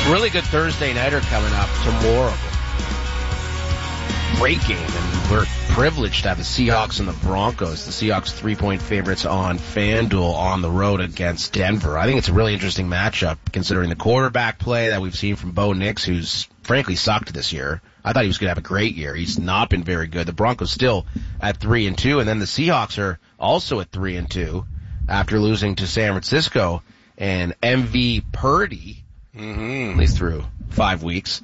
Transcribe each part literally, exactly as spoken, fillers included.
Really good Thursday nighter coming up tomorrow. Great game, and we're privileged to have the Seahawks and the Broncos. The Seahawks three-point favorites on FanDuel on the road against Denver. I think it's a really interesting matchup considering the quarterback play that we've seen from Bo Nix, who's frankly sucked this year. I thought he was going to have a great year. He's not been very good. The Broncos still at three and two, and then the Seahawks are also at three and two after losing to San Francisco. And M V Purdy, mm-hmm. at least through five weeks,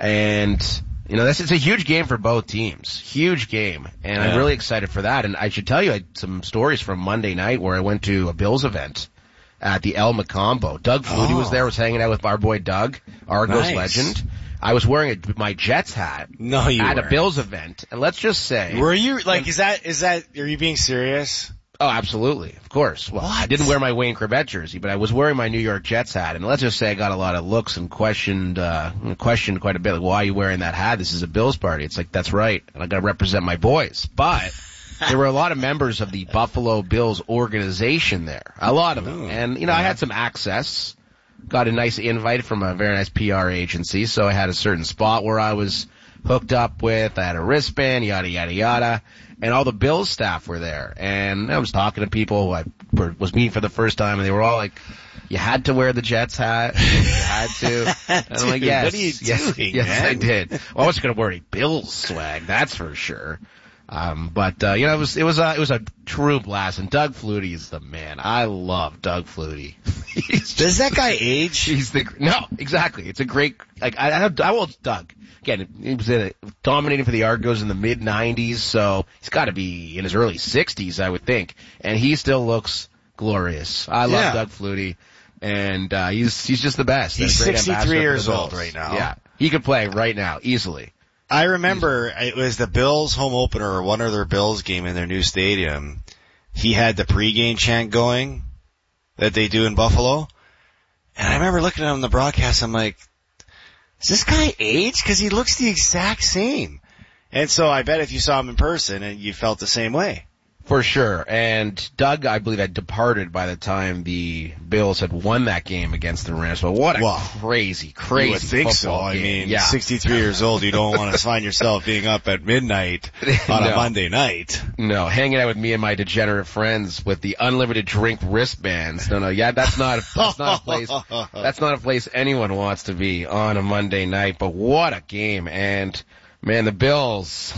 and you know, this it's a huge game for both teams. Huge game. And yeah. I'm really excited for that. And I should tell you I had some stories from Monday night where I went to a Bills event at the El Macombo. Doug Flutie oh. was there, was hanging out with our boy Doug, Argos nice. legend. I was wearing a, my Jets hat no, you at weren't. a Bills event. And let's just say. Were you, like, and, is that, is that, are you being serious? Oh, absolutely. Of course. Well, what? I didn't wear my Wayne Corbett jersey, but I was wearing my New York Jets hat. And let's just say I got a lot of looks and questioned, uh, questioned quite a bit. Like, why are you wearing that hat? This is a Bills party. It's like, that's right. And I gotta represent my boys. But there were a lot of members of the Buffalo Bills organization there. A lot of them. Ooh, and, you know, yeah. I had some access. Got a nice invite from a very nice P R agency. So I had a certain spot where I was hooked up with. I had a wristband, yada, yada, yada. And all the Bills staff were there. And I was talking to people who I was meeting for the first time, and they were all like, you had to wear the Jets hat. You had to. And I'm Dude, like, yes. What are you yes, doing, yes, man? I did. Well, I wasn't going to wear any Bills swag, that's for sure. Um, but, uh, you know, it was, it was a, it was a true blast. And Doug Flutie is the man. I love Doug Flutie. Does that guy age? He's the, no, exactly. It's a great, like, I, I, I will, Doug. Again, he was in it, dominating for the Argos in the mid nineties, so he's got to be in his early sixties, I would think. And he still looks glorious. I love yeah. Doug Flutie, and uh, he's he's just the best. He's sixty-three years old right now. Yeah, he could play right now easily. I remember it was the Bills home opener or one other Bills game in their new stadium. He had the pregame chant going that they do in Buffalo, and I remember looking at him on the broadcast. I'm like, does this guy age? Because he looks the exact same. And so I bet if you saw him in person, and you felt the same way. For sure. And Doug, I believe, had departed by the time the Bills had won that game against the Rams. But what a well, crazy, crazy you would think so. Game. I mean, yeah. sixty-three years old, you don't want to find yourself being up at midnight on no. a Monday night. No, hanging out with me and my degenerate friends with the unlimited drink wristbands. No, no, yeah, that's not, that's not a place, that's not a place anyone wants to be on a Monday night. But what a game. And, man, the Bills,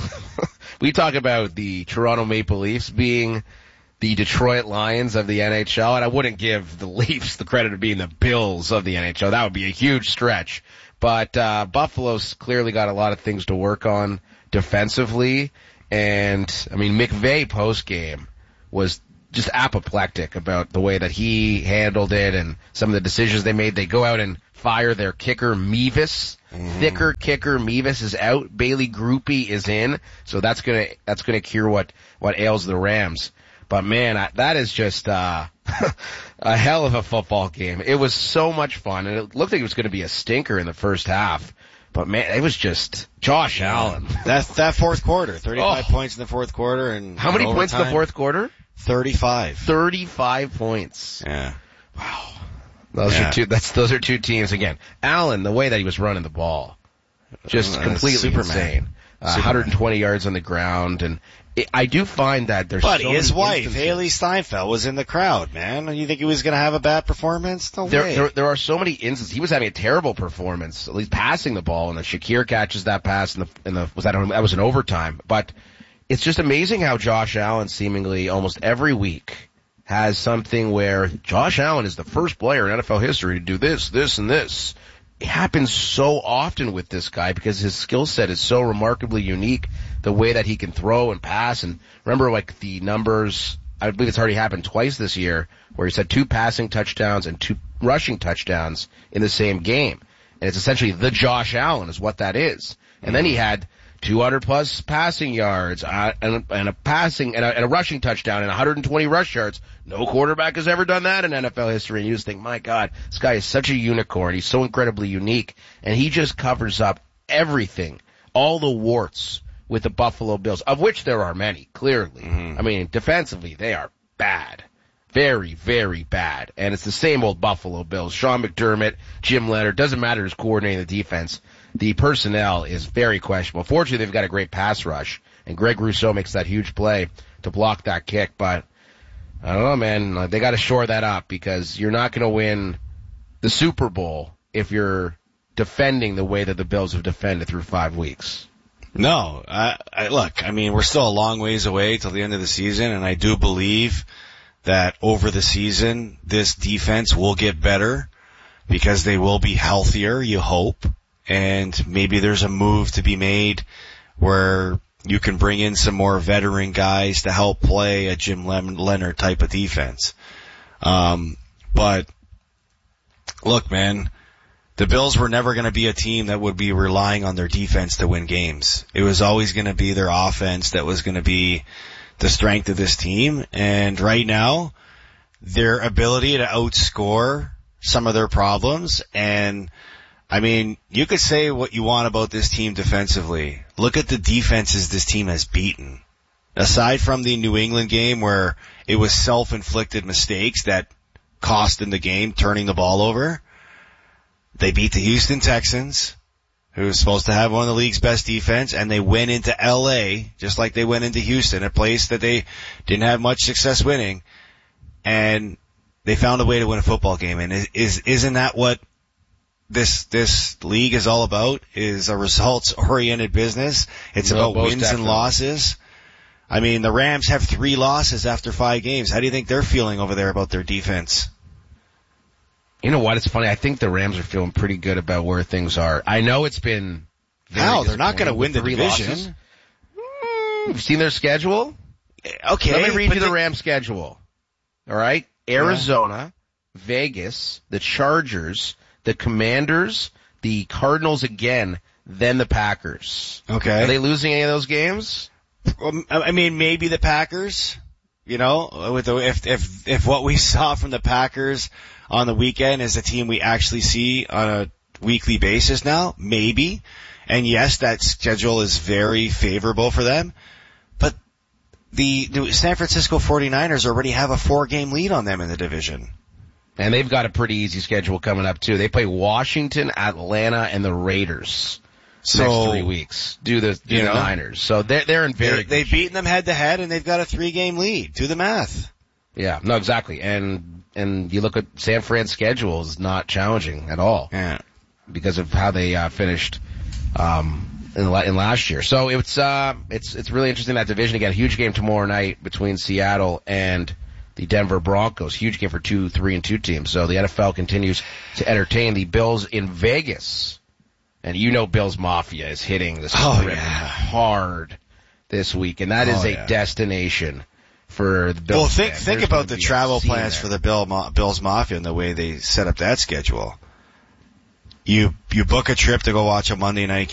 we talk about the Toronto Maple Leafs being the Detroit Lions of the N H L, and I wouldn't give the Leafs the credit of being the Bills of the N H L. That would be a huge stretch. But uh Buffalo's clearly got a lot of things to work on defensively. And, I mean, McVay post-game was just apoplectic about the way that he handled it and some of the decisions they made. They go out and fire their kicker, Mevis. Mm-hmm. Thicker kicker, Mevis is out. Bailey Groupie is in. So that's gonna, that's gonna cure what, what ails the Rams. But man, I, that is just, uh, a hell of a football game. It was so much fun, and it looked like it was gonna be a stinker in the first half. But man, it was just Josh yeah. Allen. That, that fourth quarter, thirty-five oh. points in the fourth quarter, and how many overtime? points in the fourth quarter? thirty-five. thirty-five points. Yeah. Wow. Those yeah. are two, that's, those are two teams again. Allen, the way that he was running the ball, just uh, completely Superman. insane. Uh, one hundred twenty yards on the ground, and it, I do find that there's But so his many wife, instances. Haley Steinfeld, was in the crowd, man. You think he was going to have a bad performance? No there, way. there, there are so many instances. He was having a terrible performance, at least passing the ball, and then Shakir catches that pass in the, in the, was that, that was an overtime. But it's just amazing how Josh Allen seemingly almost every week has something where Josh Allen is the first player in N F L history to do this, this, and this. It happens so often with this guy because his skill set is so remarkably unique, the way that he can throw and pass. And remember, like, the numbers, I believe it's already happened twice this year, where he's had two passing touchdowns and two rushing touchdowns in the same game. And it's essentially the Josh Allen is what that is. And mm-hmm. then he had two hundred plus passing yards, uh, and, and a passing, and a, and a rushing touchdown, and one hundred twenty rush yards. No quarterback has ever done that in N F L history. And you just think, my God, this guy is such a unicorn. He's so incredibly unique. And he just covers up everything, all the warts with the Buffalo Bills, of which there are many, clearly. Mm-hmm. I mean, defensively, they are bad. Very, very bad. And it's the same old Buffalo Bills. Sean McDermott, Jim Leonard, doesn't matter who's coordinating the defense. The personnel is very questionable. Fortunately, they've got a great pass rush, and Greg Rousseau makes that huge play to block that kick. But I don't know, man. They got to shore that up because you're not going to win the Super Bowl if you're defending the way that the Bills have defended through five weeks. No, I, I, look, I mean, we're still a long ways away till the end of the season, and I do believe that over the season, this defense will get better because they will be healthier, you hope, and maybe there's a move to be made where you can bring in some more veteran guys to help play a Jim Leonard type of defense. Um, but look, man, the Bills were never going to be a team that would be relying on their defense to win games. It was always going to be their offense that was going to be the strength of this team. And right now, their ability to outscore some of their problems. And I mean, you could say what you want about this team defensively. Look at the defenses this team has beaten. Aside from the New England game where it was self-inflicted mistakes that cost them the game, turning the ball over, they beat the Houston Texans, who was supposed to have one of the league's best defense, and they went into L A, just like they went into Houston, a place that they didn't have much success winning, and they found a way to win a football game. And is, isn't that what this, this league is all about? Is a results-oriented business. It's No, about wins definitely. and losses. I mean, the Rams have three losses after five games. How do you think they're feeling over there about their defense? You know what? It's funny. I think the Rams are feeling pretty good about where things are. I know it's been very How? They're not going to disappointing win the with three division. losses. Mm, You've seen their schedule? Okay. Let me read but you the they- Rams schedule. All right? Arizona, Vegas, the Chargers, the Commanders, the Cardinals again, then the Packers. Okay. Are they losing any of those games? Um, I mean, maybe the Packers, you know, with the, if, if, if what we saw from the Packers on the weekend is a team we actually see on a weekly basis now, maybe. And yes, that schedule is very favorable for them. But the, the San Francisco forty-niners already have a four game lead on them in the division. And they've got a pretty easy schedule coming up too. They play Washington, Atlanta, and the Raiders. So, next three weeks. Do the, do you the know, Niners. So they're, they're in very They, good they've shape. beaten them head to head and they've got a three game lead. Do the math. Yeah, no, exactly. And, and you look at San Fran's schedule is not challenging at all. Yeah. Because of how they, uh, finished, um, in, la- in last year. So it's, uh, it's, it's really interesting that division again. Huge game tomorrow night between Seattle and the Denver Broncos. Huge game for two, three and two teams. So the N F L continues to entertain the Bills in Vegas. And you know Bills Mafia is hitting the Oh, script yeah. hard this week. And that Oh, is a yeah. destination for the Bills. Well, think fans. think There's about gonna the be a travel scene plans there. for the Bill Ma- Bills Mafia and the way they set up that schedule. You you book a trip to go watch a Monday night